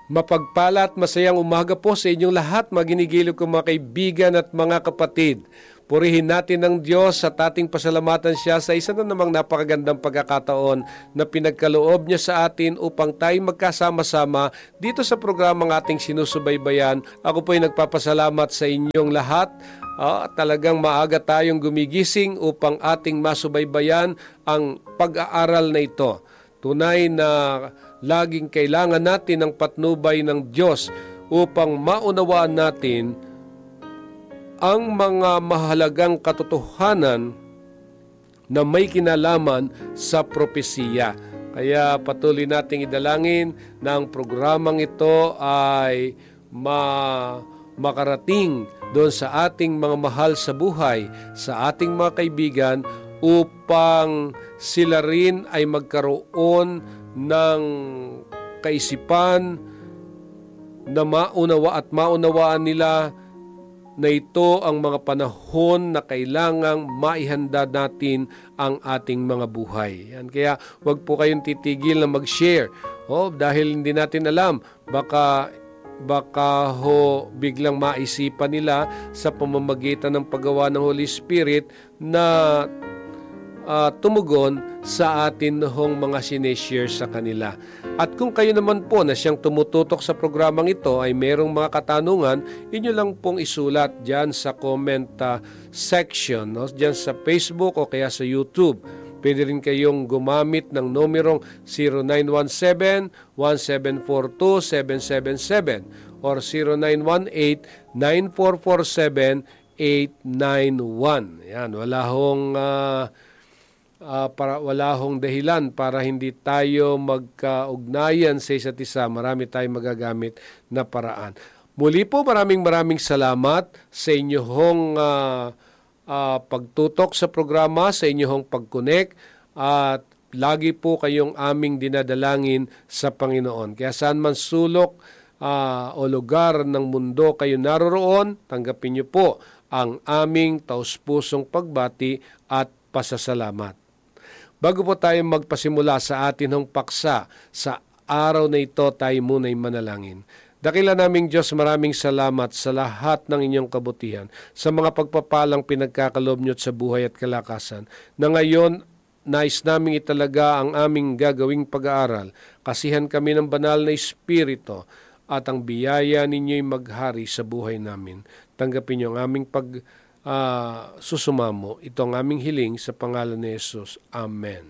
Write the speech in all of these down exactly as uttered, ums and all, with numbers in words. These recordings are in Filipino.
Mapagpala at masayang umaga po sa inyong lahat, mga ginigiliw kong mga kaibigan at mga kapatid. Purihin natin ang Diyos at ating pasalamatan siya sa isa na namang napakagandang pagkakataon na pinagkaloob niya sa atin upang tayo magkasama-sama dito sa programang ating sinusubaybayan. Ako po ay nagpapasalamat sa inyong lahat. Ah, talagang maaga tayong gumigising upang ating masubaybayan ang pag-aaral na ito. Tunay na laging kailangan natin ang patnubay ng Diyos upang maunawaan natin ang mga mahalagang katotohanan na may kinalaman sa propesiya. Kaya patuloy nating idalangin na ang programang ito ay ma makarating doon sa ating mga mahal sa buhay, sa ating mga kaibigan, upang sila rin ay magkaroon ng kaisipan na maunawa at maunawaan nila na ito ang mga panahon na kailangang maihanda natin ang ating mga buhay. Yan. Kaya wag po kayong titigil na mag-share. Oh, dahil hindi natin alam, baka baka ho biglang maisipan nila sa pamamagitan ng paggawa ng Holy Spirit na uh, tumugon sa atin hong mga sineshare sa kanila. At kung kayo naman po na siyang tumututok sa programang ito ay merong mga katanungan, inyo lang pong isulat dyan sa comment uh, section, no? Dyan sa Facebook o kaya sa YouTube. Pwede rin kayong gumamit ng numerong zero nine one seven, one seven four two, seven seven seven or zero nine one eight, nine four four seven, eight nine one. Yan, wala hong uh, uh, para wala hong dahilan para hindi tayo magkaugnayan sa isa't isa. Marami tayong magagamit na paraan. Muli po, maraming maraming salamat sa inyong uh, Uh, pagtutok sa programa, sa inyong pag-connect, at lagi po kayong aming dinadalangin sa Panginoon. Kaya saan man sulok uh, o lugar ng mundo kayo naroroon, tanggapin niyo po ang aming taus-pusong pagbati at pasasalamat. Bago po tayo magpasimula sa atinong paksa, sa araw na ito tayo muna'y manalangin. Dakila naming Diyos, maraming salamat sa lahat ng inyong kabutihan, sa mga pagpapalang pinagkakaloob niyo sa buhay at kalakasan, na ngayon nais naming italaga ang aming gagawing pag-aaral. Kasihan kami ng banal na Espiritu at ang biyaya ninyo'y maghari sa buhay namin. Tanggapin niyo ang aming pag uh, susumamo. Ito ang aming hiling sa pangalan ni Jesus. Amen.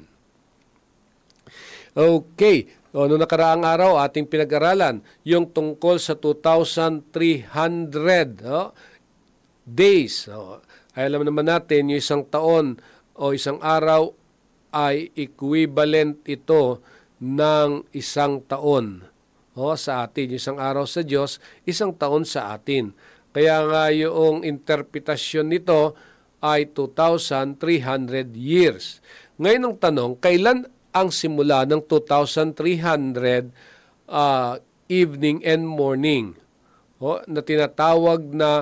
Okay. O, noong nakaraang araw, ating pinag-aralan yung tungkol sa two thousand three hundred oh, days. Oh, ay alam naman natin, yung isang taon o isang araw ay equivalent ito ng isang taon oh, sa atin. Yung isang araw sa Diyos, isang taon sa atin. Kaya nga yung interpretasyon nito ay two thousand three hundred years. Ngayon ang tanong, kailan ang simula ng two thousand three hundred uh, evening and morning o, na tinatawag na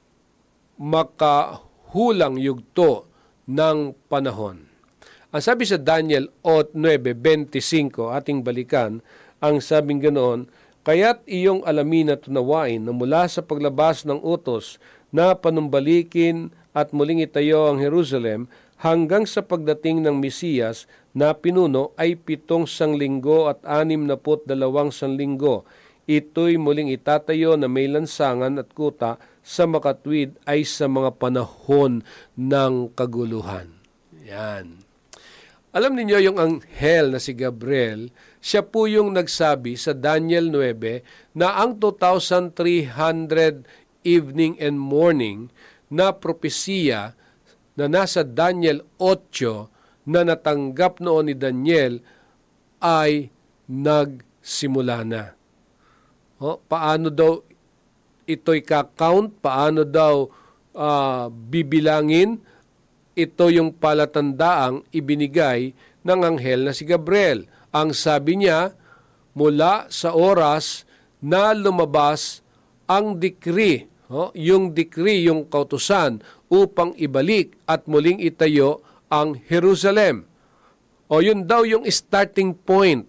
makahulang yugto ng panahon. Ang sabi sa Daniel nine twenty-five, ating balikan, ang sabing ganoon, kaya't iyong alamin at tunawain na mula sa paglabas ng utos na panumbalikin at muling itayo ang Jerusalem hanggang sa pagdating ng Mesiyas na pinuno ay pitong sanglinggo at anim na put dalawang sanlinggo. Ito'y muling itatayo na may lansangan at kuta sa makatwid ay sa mga panahon ng kaguluhan. Yan. Alam niyo yung anghel na si Gabriel, siya po yung nagsabi sa Daniel nine na ang two thousand three hundred evening and morning na propesiya na nasa Daniel eight na natanggap noon ni Daniel ay nagsimula na. O, paano daw ito'y ka-count? Paano daw uh, bibilangin? Ito yung palatandaang ibinigay ng anghel na si Gabriel. Ang sabi niya, mula sa oras na lumabas ang decree, o, yung decree, yung kautusan upang ibalik at muling itayo ang Jerusalem. O yun daw yung starting point,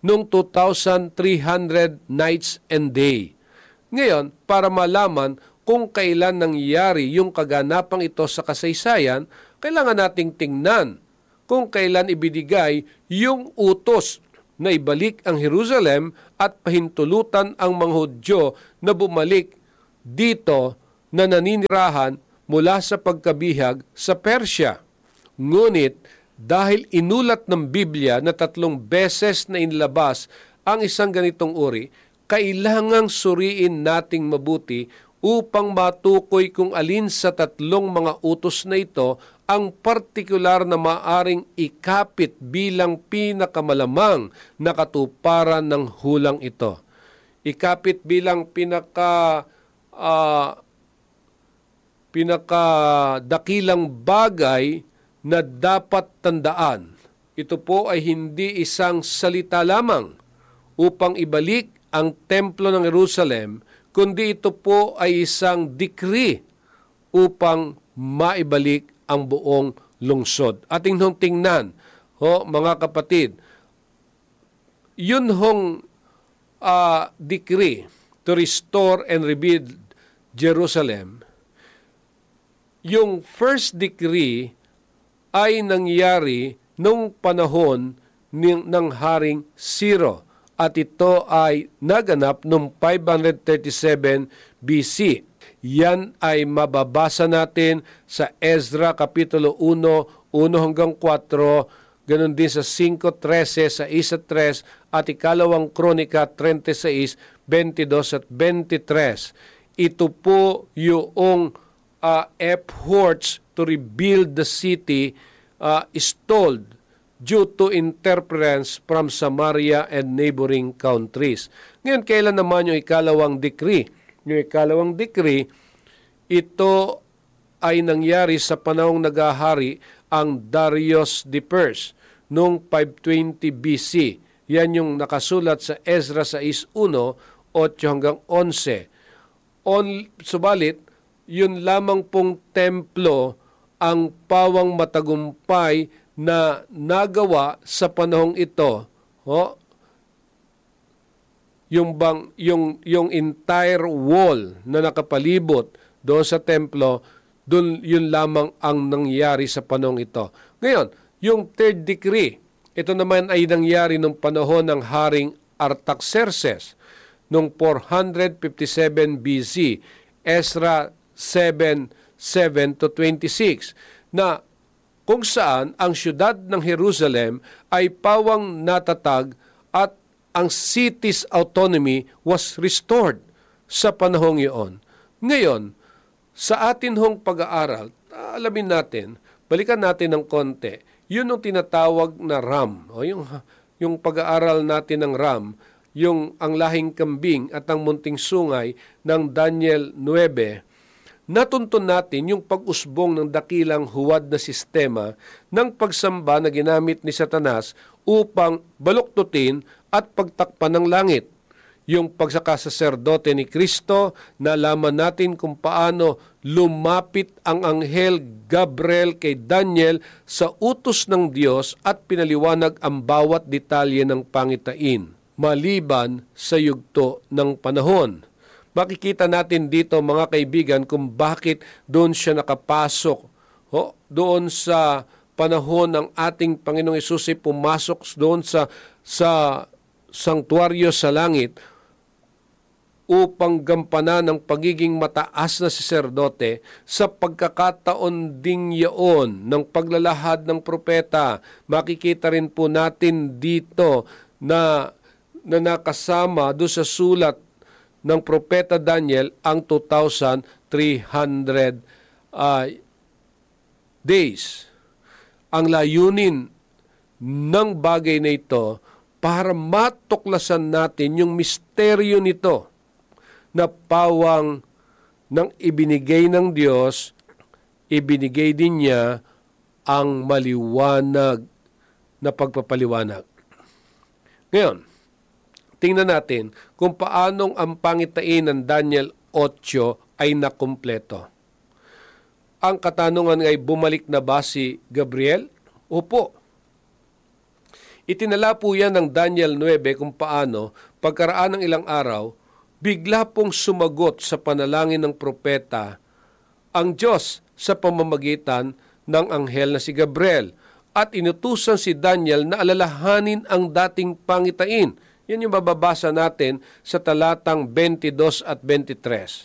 nung two thousand three hundred nights and day. Ngayon, para malaman kung kailan nangyari yung kaganapang ito sa kasaysayan, kailangan nating tingnan kung kailan ibinigay yung utos na ibalik ang Jerusalem at pahintulutan ang mga Hudyo na bumalik dito na naninirahan mula sa pagkabihag sa Persya. Ngunit dahil inulat ng Biblia na tatlong beses na inlabas ang isang ganitong uri, kailangang suriin nating mabuti upang matukoy kung alin sa tatlong mga utos na ito ang partikular na maaring ikapit bilang pinakamalamang na katuparan ng hulang ito. Ikapit bilang pinaka uh, pinakadakilang bagay na dapat tandaan. Ito po ay hindi isang salita lamang upang ibalik ang templo ng Jerusalem, kundi ito po ay isang decree upang maibalik ang buong lungsod. Ating hong tingnan, ho, mga kapatid, yun hong uh, decree to restore and rebuild Jerusalem, yung first decree ay nangyari nung panahon ng, ng Haring Ciro at ito ay naganap noong five thirty-seven B C. Yan ay mababasa natin sa Ezra Kapitulo one, one hanggang four, ganun din sa five thirteen, sa one three, at ikalawang Kronika thirty-six, twenty-two at twenty-three. Ito po yung uh, efforts to rebuild the city uh, stalled due to interference from Samaria and neighboring countries. Ngayon, kailan naman yung ikalawang decree? Yung ikalawang decree, ito ay nangyari sa panahong nagahari ang Darius the First noong five twenty B C. Yan yung nakasulat sa Ezra six one, eight hanggang eleven. On, subalit, yun lamang pong templo ang pawang matagumpay na nagawa sa panahong ito. Ho? Yung bang yung yung entire wall na nakapalibot doon sa templo, doon yun lamang ang nangyari sa panahong ito. Ngayon, yung third decree, ito naman ay nangyari nung panahon ng Haring Artaxerxes noong four fifty-seven B C, Ezra seven seven to twenty-six, na kung saan ang siyudad ng Jerusalem ay pawang natatag at ang city's autonomy was restored sa panahong iyon. Ngayon, sa atin hong pag-aaral, alamin natin, balikan natin ng konti, yun ang tinatawag na RAM, o yung, yung pag-aaral natin ng RAM, yung ang lahing kambing at ang munting sungay ng Daniel nine, natuntun natin yung pag-usbong ng dakilang huwad na sistema ng pagsamba na ginamit ni Satanas upang baluktutin at pagtakpan ng langit. Yung pagsakasaserdote ni Kristo, nalaman natin kung paano lumapit ang anghel Gabriel kay Daniel sa utos ng Diyos at pinaliwanag ang bawat detalye ng pangitain, maliban sa yugto ng panahon. Makikita natin dito, mga kaibigan, kung bakit doon siya nakapasok. Ho, doon sa panahon ng ating Panginoong Hesus ay pumasok doon sa sa sanktuaryo sa langit upang gampanan ng pagiging mataas na saserdote sa pagkakataon ding yaon ng paglalahad ng propeta. Makikita rin po natin dito na, na nakasama doon sa sulat ng propeta Daniel ang two thousand three hundred uh, days. Ang layunin ng bagay na ito para matuklasan natin yung misteryo nito na pawang ng ibinigay ng Diyos, ibinigay din niya ang maliwanag na pagpapaliwanag. Ngayon, tingnan natin kung paanong ang pangitain ng Daniel eight ay nakumpleto. Ang katanungan ay, bumalik na ba si Gabriel? Opo. Itinala po yan ng Daniel nine kung paano pagkaraan ng ilang araw, bigla pong sumagot sa panalangin ng propeta ang Diyos sa pamamagitan ng anghel na si Gabriel at inutusan si Daniel na alalahanin ang dating pangitain. Yan yung mababasa natin sa talatang twenty-two at twenty-three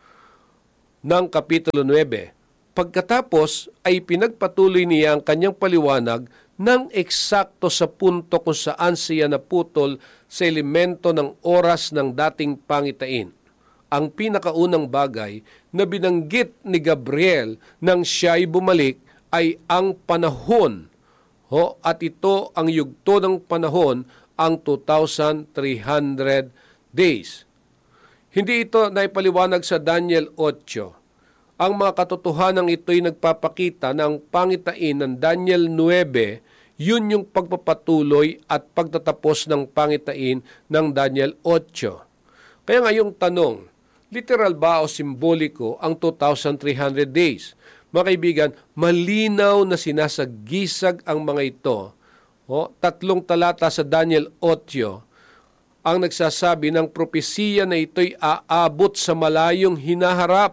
ng Kapitulo nine. Pagkatapos ay pinagpatuloy niya ang kanyang paliwanag ng eksakto sa punto kung saan siya naputol sa elemento ng oras ng dating pangitain. Ang pinakaunang bagay na binanggit ni Gabriel nang siya'y bumalik ay ang panahon. Ho, at ito ang yugto ng panahon, ang two thousand three hundred days. Hindi ito naipaliwanag sa Daniel eight. Ang mga katotohanan ito'y nagpapakita na ang pangitain ng Daniel nine, yun yung pagpapatuloy at pagtatapos ng pangitain ng Daniel eight. Kaya nga yung tanong, literal ba o simboliko ang two thousand three hundred days? Mga kaibigan, malinaw na sinasagisag ang mga ito. O, tatlong talata sa Daniel eight ang nagsasabi ng propesiya na ito'y aabot sa malayong hinaharap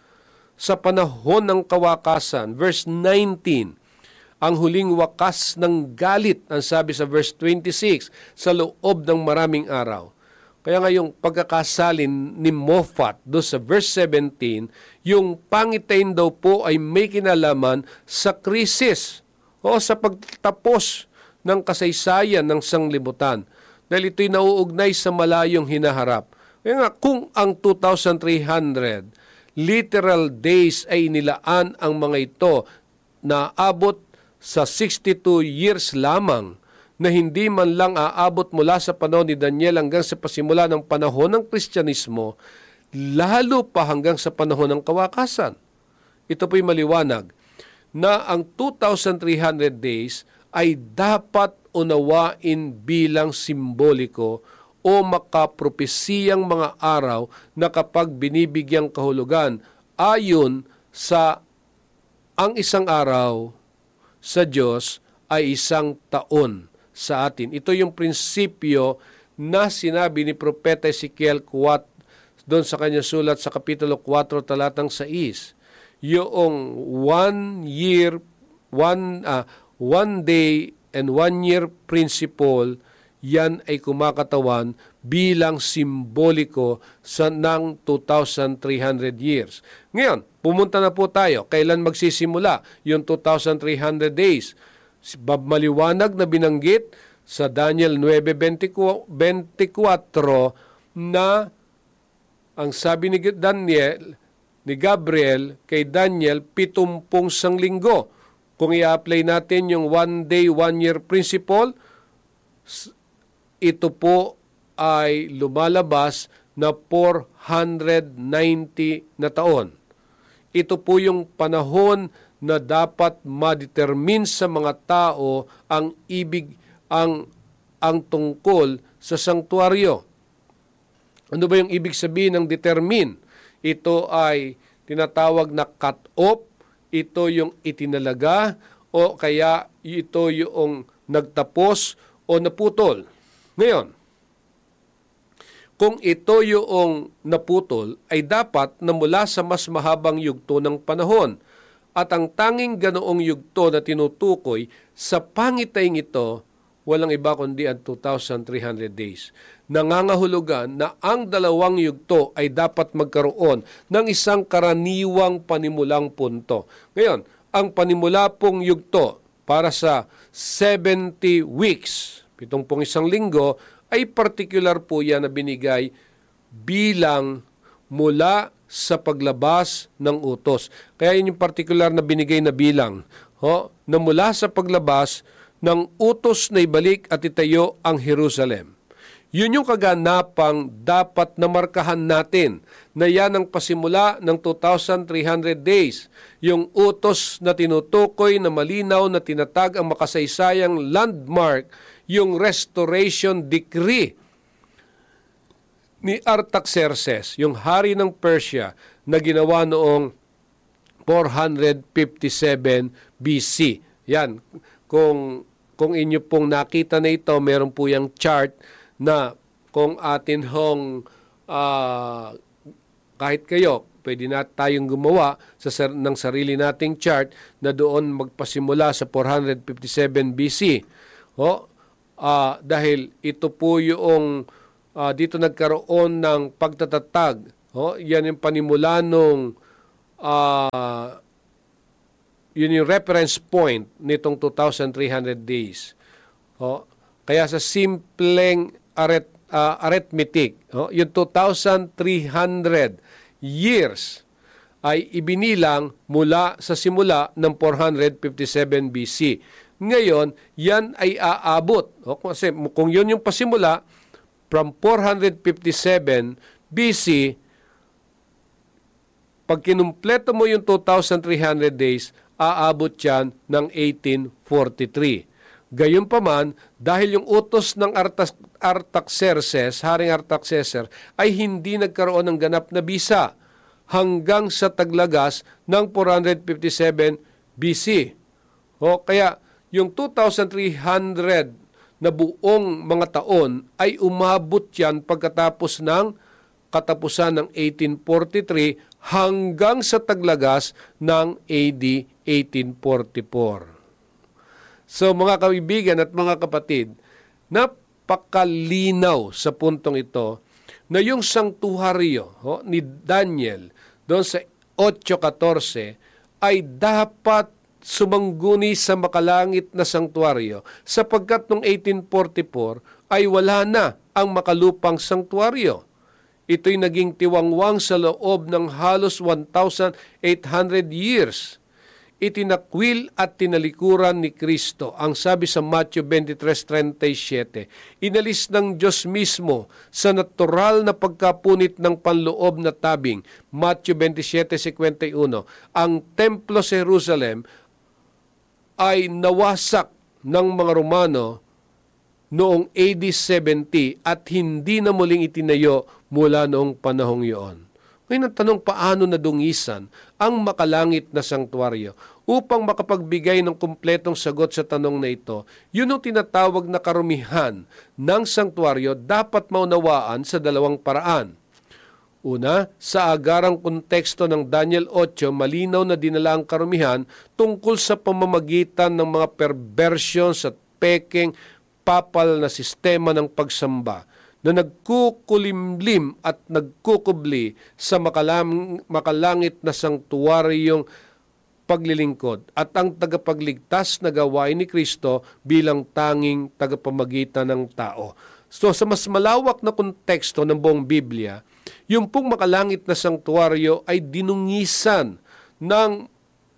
sa panahon ng kawakasan. Verse nineteen, ang huling wakas ng galit, ang sabi sa verse twenty-six, sa loob ng maraming araw. Kaya nga yung pagkakasalin ni Moffat do sa verse seventeen, yung pangitain daw po ay may kinalaman sa krisis o sa pagtapos ng kasaysayan ng sanglibutan. Dahil ito'y nauugnay sa malayong hinaharap. Kaya nga kung ang two thousand three hundred literal days ay nilaan ang mga ito na abot sa sixty-two years lamang, na hindi man lang aabot mula sa panahon ni Daniel hanggang sa pasimula ng panahon ng Kristyanismo, lalo pa hanggang sa panahon ng kawakasan. Ito po'y maliwanag na ang two thousand three hundred days ay dapat unawain bilang simboliko o makapropesiyang mga araw na kapag binibigyang kahulugan ayon sa ang isang araw sa Diyos ay isang taon sa atin. Ito yung prinsipyo na sinabi ni Propeta Ezekiel doon sa kanyang sulat sa Kapitulo four talatang six. Yung one year, one, uh, one day and one year principle, yan ay kumakatawan bilang simboliko sa ng two thousand three hundred years. Ngayon, pumunta na po tayo. Kailan magsisimula yung two thousand three hundred days? Maliwanag na binanggit sa Daniel nine twenty-four na ang sabi ni Daniel, ni Gabriel kay Daniel, pitumpung sang linggo. Kung i-apply natin yung one day, one year principle, ito po ay lumalabas na four hundred ninety na taon. Ito po yung panahon na dapat ma-determine sa mga tao ang ibig, ang, ang tungkol sa sanktuaryo. Ano ba yung ibig sabihin ng determine? Ito ay tinatawag na cut-off, ito yung itinalaga, o kaya ito yung nagtapos o naputol. Ngayon, kung ito yung naputol, ay dapat na mula sa mas mahabang yugto ng panahon. At ang tanging ganoong yugto na tinutukoy sa pangitaing ito, walang iba kundi ang two thousand three hundred days. Nangangahulugan na ang dalawang yugto ay dapat magkaroon ng isang karaniwang panimulang punto. Ngayon, ang panimula pong yugto para sa seventy weeks, pitong pong isang linggo, ay particular po yan na binigay bilang mula sa paglabas ng utos. Kaya yun yung particular na binigay na bilang, ho, na mula sa paglabas ng utos na ibalik at itayo ang Jerusalem. Yun yung kaganapang dapat na markahan natin na yan ang pasimula ng two thousand three hundred days. Yung utos na tinutukoy na malinaw na tinatag ang makasaysayang landmark, yung restoration decree ni Artaxerxes, yung hari ng Persia na ginawa noong four fifty-seven B C. Yan, kung kung inyo pong nakita na ito, meron po yung chart na kung atin hong uh, kahit kayo, pwede na tayong gumawa sa, ng sarili nating chart na doon magpasimula sa four fifty-seven B C. O, uh, dahil ito po yung uh, dito nagkaroon ng pagtatatag. O, yan yung panimula nung uh, yun yung reference point nitong two thousand three hundred days. O, kaya sa simpleng aret, uh, arithmetic, o, yung two thousand three hundred years ay ibinilang mula sa simula ng four fifty-seven B C. Ngayon, yan ay aabot. O, kasi kung yun yung pasimula, from four fifty-seven B C, pag kinumpleto mo yung two thousand three hundred days, aabot yan ng eighteen forty-three. Gayunpaman, dahil yung utos ng Artaxerxes, Haring Artaxerxes, ay hindi nagkaroon ng ganap na bisa hanggang sa taglagas ng four fifty-seven B C. O, kaya yung two thousand three hundred na buong mga taon ay umabot yan pagkatapos ng katapusan ng eighteen forty-three hanggang sa taglagas ng A D eighteen forty-four. So mga kaibigan at mga kapatid, napakalinaw sa puntong ito na yung sanktuharyo oh, ni Daniel doon sa eight fourteen ay dapat sumangguni sa makalangit na sanktuaryo sapagkat noong eighteen forty-four ay wala na ang makalupang sanktuaryo. Ito'y naging tiwangwang sa loob ng halos one thousand eight hundred years. Itinakwil at tinalikuran ni Kristo. Ang sabi sa Matthew twenty-three thirty-seven, inalis ng Diyos mismo sa natural na pagkapunit ng panloob na tabing. Matthew twenty-seven fifty-one, ang templo sa Jerusalem ay nawasak ng mga Romano noong A D seventy at hindi na muling itinayo mula noong panahong iyon. Ngayon ang tanong, paano nadungisan ang makalangit na sanktuaryo? Upang makapagbigay ng kumpletong sagot sa tanong na ito, yun ang tinatawag na karumihan ng sanktuaryo dapat maunawaan sa dalawang paraan. Una, sa agarang konteksto ng Daniel eight, malinaw na dinala ang karumihan tungkol sa pamamagitan ng mga perversions at peking papal na sistema ng pagsamba na nagkukulimlim at nagkukubli sa makalang, makalangit na sanktuaryong paglilingkod at ang tagapagligtas na gawain ni Kristo bilang tanging tagapamagitan ng tao. So sa mas malawak na konteksto ng buong Biblia, yung pong makalangit na sanktuaryo ay dinungisan ng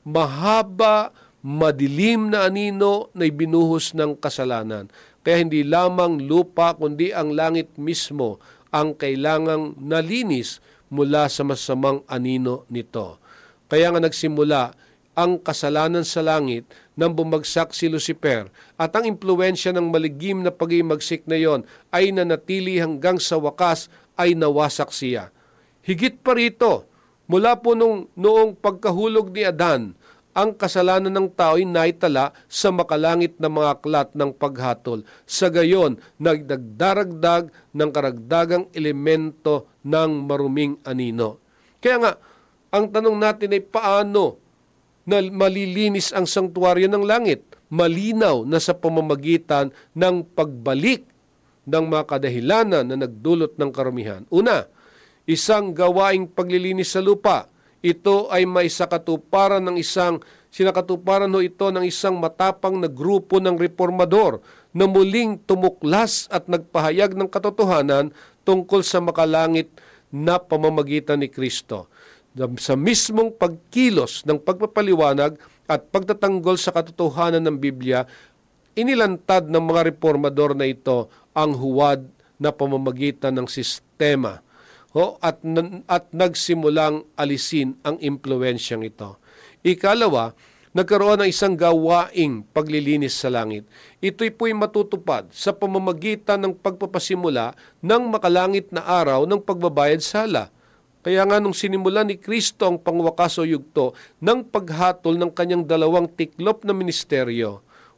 mahaba, madilim na anino na ibinuhos ng kasalanan. Kaya hindi lamang lupa kundi ang langit mismo ang kailangang nalinis mula sa masamang anino nito. Kaya nga nagsimula ang kasalanan sa langit nang bumagsak si Lucifer at ang impluensya ng maligim na pag-imagsik na yon ay nanatili hanggang sa wakas ay nawasak siya. Higit pa rito, mula po nung, noong pagkahulog ni Adan, ang kasalanan ng tao ay naitala sa makalangit na mga aklat ng paghatol. Sa gayon, nagdagdaragdag ng karagdagang elemento ng maruming anino. Kaya nga, ang tanong natin ay paano na malilinis ang sanktuaryo ng langit? Malinaw na sa pamamagitan ng pagbalik ng mga kadahilanan na nagdulot ng karumihan. Una, isang gawaing paglilinis sa lupa. Ito ay may sakatuparan ng isang, sinakatuparan ho ito ng isang matapang na grupo ng reformador na muling tumuklas at nagpahayag ng katotohanan tungkol sa makalangit na pamamagitan ni Kristo. Sa mismong pagkilos ng pagpapaliwanag at pagtatanggol sa katotohanan ng Biblia, inilantad ng mga reformador na ito ang huwad na pamamagitan ng sistema. O, at, at nagsimulang alisin ang impluensyang ito. Ikalawa, nagkaroon ng isang gawaing paglilinis sa langit. Ito'y po'y matutupad sa pamamagitan ng pagpapasimula ng makalangit na araw ng pagbabayad sala. Kaya nga nung sinimulan ni Kristo ang pangwakas o yugto ng paghatol ng kanyang dalawang tiklop na ministeryo,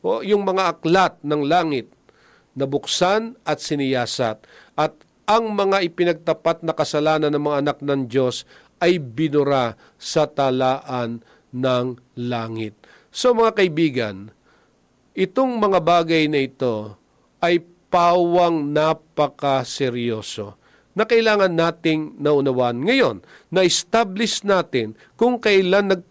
o yung mga aklat ng langit nabuksan at siniyasat, at ang mga ipinagtapat na kasalanan ng mga anak ng Diyos ay binura sa talaan ng langit. So mga kaibigan, itong mga bagay na ito ay pawang napakaseryoso na kailangan nating naunawan. Ngayon, na-establish natin kung kailan nag